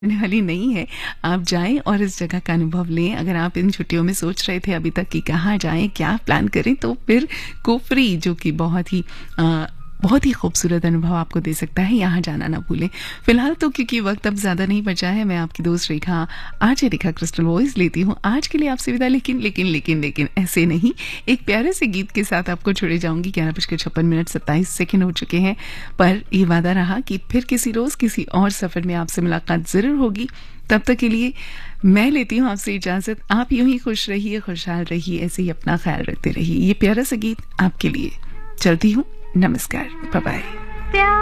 होने वाली नहीं है। आप जाएँ और इस जगह का अनुभव लें। अगर आप इन छुट्टियों में सोच रहे थे अभी तक कि कहाँ जाएँ, क्या प्लान करें, तो फिर कुफरी जो कि बहुत ही खूबसूरत अनुभव आपको दे सकता है, यहाँ जाना ना भूलें। फिलहाल तो क्योंकि वक्त अब ज़्यादा नहीं बचा है, मैं आपकी दोस्त रेखा आरजे रेखा क्रिस्टल वॉइस लेती हूँ आज के लिए आपसे विदा। लेकिन ऐसे नहीं, एक प्यारे से गीत के साथ आपको छोड़े जाऊंगी। 11:56 हो चुके हैं, पर ये वादा रहा कि फिर किसी रोज़ किसी और सफ़र में आपसे मुलाकात ज़रूर होगी। तब तक के लिए मैं लेती हूँ आपसे इजाज़त। आप यूं ही खुश रहिए, खुशहाल रहिए, ऐसे ही अपना ख्याल रखते रहिए। ये प्यारा सा गीत आपके लिए। चलती हूँ, नमस्कार, बाय बाय।